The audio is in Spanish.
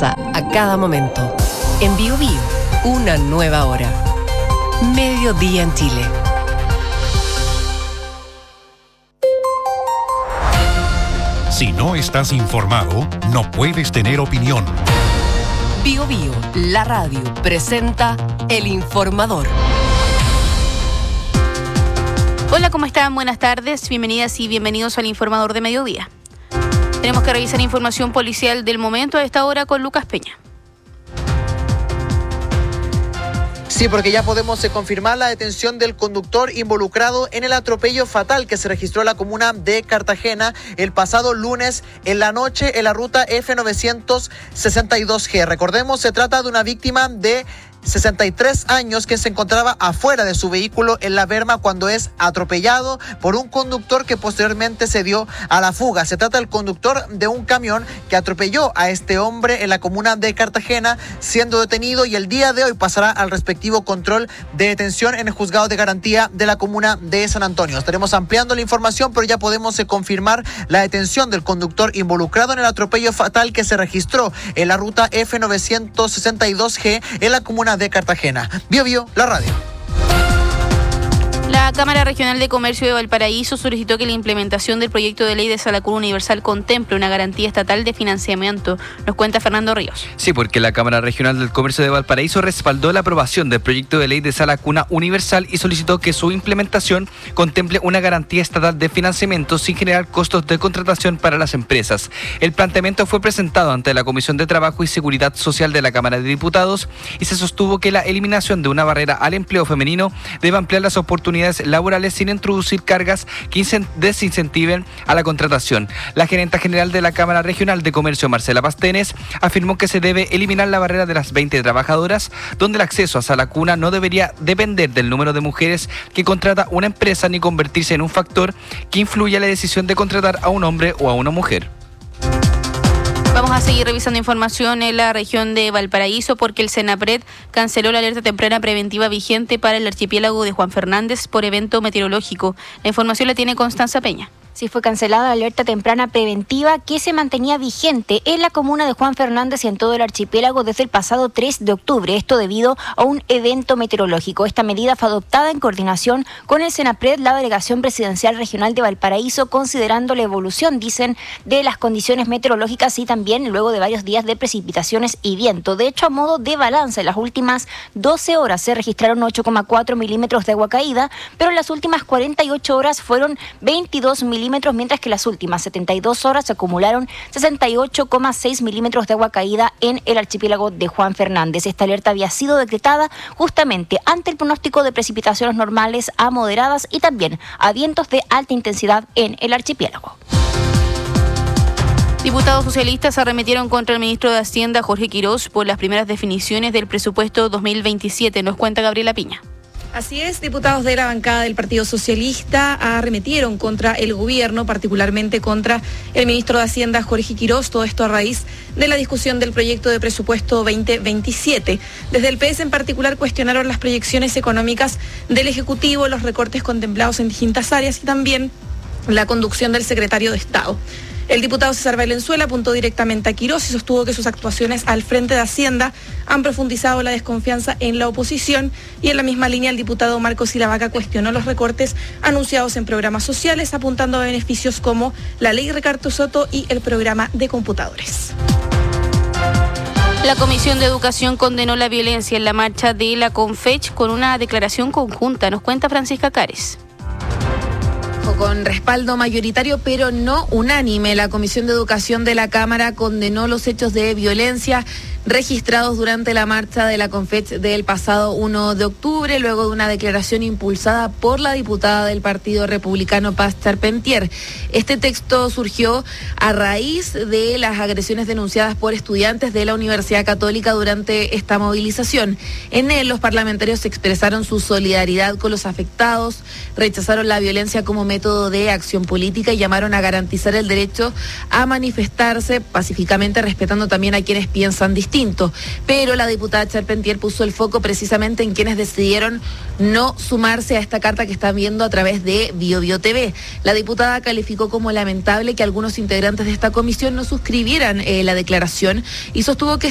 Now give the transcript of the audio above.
pasa a cada momento. En Bio Bio, una nueva hora. Mediodía en Chile. Si no estás informado, no puedes tener opinión. Bio Bio, la radio, presenta El Informador. Hola, ¿cómo están? Buenas tardes, bienvenidas y bienvenidos al Informador de Mediodía. Tenemos que revisar información policial del momento a esta hora con Lucas Peña. Sí, porque ya podemos confirmar la detención del conductor involucrado en el atropello fatal que se registró en la comuna de Cartagena el pasado lunes en la noche en la ruta F962G. Recordemos, se trata de una víctima de 63 años que se encontraba afuera de su vehículo en la berma cuando es atropellado por un conductor que posteriormente se dio a la fuga. Se trata del conductor de un camión que atropelló a este hombre en la comuna de Cartagena, siendo detenido, y el día de hoy pasará al respectivo control de detención en el juzgado de garantía de la comuna de San Antonio. Estaremos ampliando la información, pero ya podemos confirmar la detención del conductor involucrado en el atropello fatal que se registró en la ruta F962G en la comuna de Cartagena. Bio Bio, la radio. La Cámara Regional de Comercio de Valparaíso solicitó que la implementación del proyecto de ley de Sala Cuna Universal contemple una garantía estatal de financiamiento. Nos cuenta Fernando Ríos. Sí, porque la Cámara Regional del Comercio de Valparaíso respaldó la aprobación del proyecto de ley de Sala Cuna Universal y solicitó que su implementación contemple una garantía estatal de financiamiento sin generar costos de contratación para las empresas. El planteamiento fue presentado ante la Comisión de Trabajo y Seguridad Social de la Cámara de Diputados y se sostuvo que la eliminación de una barrera al empleo femenino debe ampliar las oportunidades laborales sin introducir cargas que desincentiven a la contratación. La gerenta general de la Cámara Regional de Comercio, Marcela Pastenes, afirmó que se debe eliminar la barrera de las 20 trabajadoras, donde el acceso a Sala Cuna no debería depender del número de mujeres que contrata una empresa ni convertirse en un factor que influya en la decisión de contratar a un hombre o a una mujer. Vamos a seguir revisando información en la región de Valparaíso porque el Senapred canceló la alerta temprana preventiva vigente para el archipiélago de Juan Fernández por evento meteorológico. La información la tiene Constanza Peña. Sí, fue cancelada la alerta temprana preventiva que se mantenía vigente en la comuna de Juan Fernández y en todo el archipiélago desde el pasado 3 de octubre. Esto debido a un evento meteorológico. Esta medida fue adoptada en coordinación con el Senapred, la Delegación Presidencial Regional de Valparaíso, considerando la evolución, dicen, de las condiciones meteorológicas y también luego de varios días de precipitaciones y viento. De hecho, a modo de balance, en las últimas 12 horas se registraron 8,4 milímetros de agua caída, pero en las últimas 48 horas fueron 22 milímetros, mientras que en las últimas 72 horas se acumularon 68,6 milímetros de agua caída en el archipiélago de Juan Fernández. Esta alerta había sido decretada justamente ante el pronóstico de precipitaciones normales a moderadas y también a vientos de alta intensidad en el archipiélago. Diputados socialistas arremetieron contra el ministro de Hacienda, Jorge Quirós, por las primeras definiciones del presupuesto 2027. Nos cuenta Gabriela Piña. Así es, diputados de la bancada del Partido Socialista arremetieron contra el gobierno, particularmente contra el ministro de Hacienda, Jorge Quirós, todo esto a raíz de la discusión del proyecto de presupuesto 2027. Desde el PS en particular cuestionaron las proyecciones económicas del Ejecutivo, los recortes contemplados en distintas áreas y también la conducción del secretario de Estado. El diputado César Valenzuela apuntó directamente a Quirós y sostuvo que sus actuaciones al frente de Hacienda han profundizado la desconfianza en la oposición, y en la misma línea el diputado Marcos Silavaca cuestionó los recortes anunciados en programas sociales, apuntando a beneficios como la ley Ricardo Soto y el programa de computadores. La Comisión de Educación condenó la violencia en la marcha de la CONFECH con una declaración conjunta. Nos cuenta Francisca Cares. Con respaldo mayoritario pero no unánime, la Comisión de Educación de la Cámara condenó los hechos de violencia registrados durante la marcha de la CONFECH del pasado 1 de octubre, luego de una declaración impulsada por la diputada del Partido Republicano, Paz Charpentier. Este texto surgió a raíz de las agresiones denunciadas por estudiantes de la Universidad Católica durante esta movilización. En él, los parlamentarios expresaron su solidaridad con los afectados, rechazaron la violencia como método de acción política y llamaron a garantizar el derecho a manifestarse pacíficamente, respetando también a quienes piensan distinto. Pero la diputada Charpentier puso el foco precisamente en quienes decidieron no sumarse a esta carta que están viendo a través de Bio Bio TV. La diputada calificó como lamentable que algunos integrantes de esta comisión no suscribieran la declaración y sostuvo que